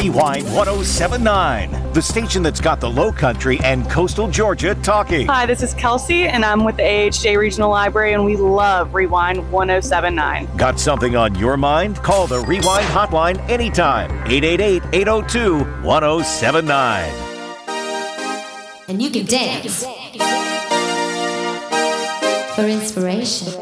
Rewind 1079, the station that's got the Low Country and coastal Georgia talking. Hi, this is Kelsey, and I'm with the AHJ Regional Library, and we love Rewind 1079. Got something on your mind? Call the Rewind hotline anytime. 888-802-1079. And you can dance for inspiration.